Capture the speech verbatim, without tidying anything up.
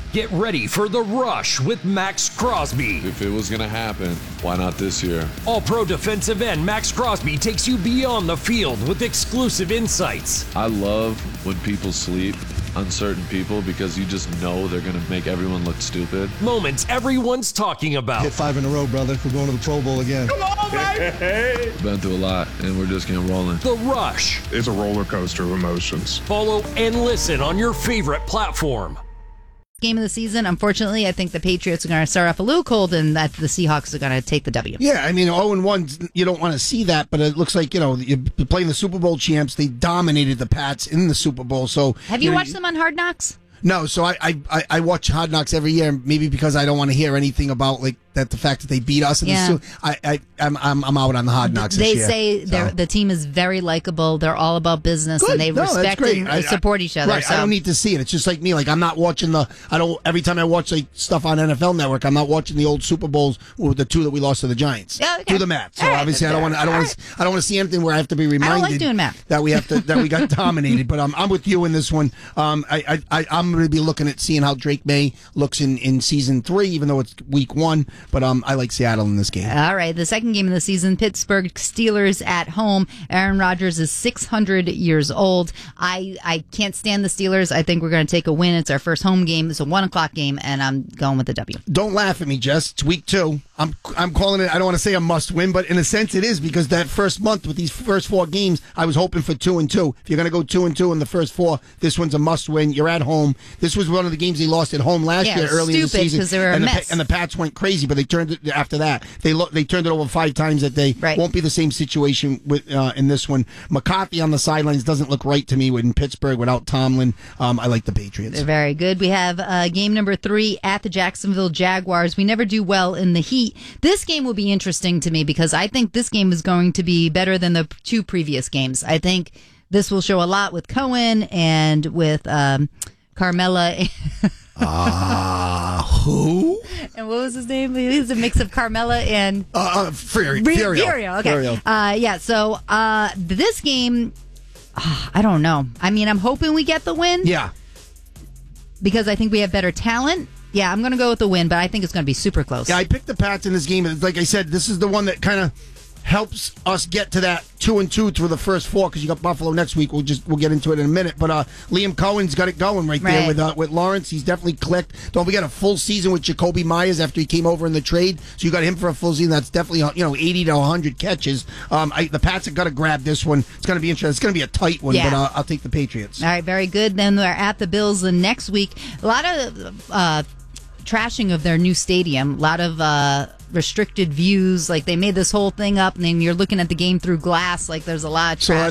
Get ready for The Rush with Max Crosby. If it was going to happen, why not this year? All-Pro defensive end Max Crosby takes you beyond the field with exclusive insights. I love when people sleep, uncertain people, because you just know they're going to make everyone look stupid. Moments everyone's talking about. Hit five in a row, brother. We're going to the Pro Bowl again. Come on, baby! Been through a lot, and we're just getting rolling. The Rush. It's a roller coaster of emotions. Follow and listen on your favorite platform. Game of the season. Unfortunately, I think the Patriots are going to start off a little cold and that the Seahawks are going to take the W. Yeah, I mean, oh and one, you don't want to see that, but it looks like, you know, you're playing the Super Bowl champs. They dominated the Pats in the Super Bowl. So have you, you know, watched them on Hard Knocks? No, so I, I, I watch Hard Knocks every year, maybe because I don't want to hear anything about like that the fact that they beat us. In Yeah. the, I, I, I'm, I'm, I'm out on the Hard Knocks. They this year, say so. they're, the team is very likable. They're all about business Good. and they No, that's respect great. and I- I- support each other. Right, so. I don't need to see it. It's just like me. Like I'm not watching the. I don't. Every time I watch like stuff on N F L Network, I'm not watching the old Super Bowls with the two that we lost to the Giants. Yeah, okay. Do the math. So All right. obviously, I don't want. I don't All want. I don't want to see anything where I have to be reminded. like doing math. That we have to. That we got dominated. But um, I'm with you in this one. Um, I, I, I I'm going to be looking at seeing how Drake May looks in, in season three, even though it's week one. But um, I like Seattle in this game. All right, the second game of the season, Pittsburgh Steelers at home. Aaron Rodgers is six hundred years old. I, I can't stand the Steelers. I think we're going to take a win. It's our first home game. It's a one o'clock game, and I'm going with the W. Don't laugh at me, Jess. It's week two. I'm I'm calling it. I don't want to say a must win, but in a sense it is because that first month with these first four games, I was hoping for two and two. If you're going to go two and two in the first four, this one's a must win. You're at home. This was one of the games they lost at home last Yeah, year, it was early in the stupid season, 'cause they were a and, mess. The, and the Pats went crazy, but they turned it after that. They lo- they turned it over five times. That they Right. won't be the same situation with uh, in this one. McCarthy on the sidelines doesn't look right to me in Pittsburgh without Tomlin. Um, I like the Patriots. They're very good. We have uh, game number three at the Jacksonville Jaguars. We never do well in the heat. This game will be interesting to me because I think this game is going to be better than the two previous games. I think this will show a lot with Cohen and with um, Carmela. Ah, uh, who? And what was his name? He's a mix of Carmela and Uh, uh Furio. Re- Furio. Furio, okay. Furio. Uh, yeah, so uh, this game, uh, I don't know. I mean, I'm hoping we get the win. Yeah. Because I think we have better talent. Yeah, I'm going to go with the win, but I think it's going to be super close. Yeah, I picked the Pats in this game. Like I said, this is the one that kind of helps us get to that two and two through the first four because you got Buffalo next week. We'll just we'll get into it in a minute. But uh, Liam Cohen's got it going right, Right. there with uh, with Lawrence. He's definitely clicked. Don't forget a full season with Jacoby Myers after he came over in the trade. So you got him for a full season. That's definitely you know eighty to one hundred catches. Um, I, the Pats have got to grab this one. It's going to be interesting. It's going to be a tight one, Yeah. but uh, I'll take the Patriots. All right, very good. Then we're at the Bills the next week. A lot of uh, trashing of their new stadium. A lot of uh, restricted views. Like they made this whole thing up, and then you're looking at the game through glass. Like there's a lot of So, trash. uh,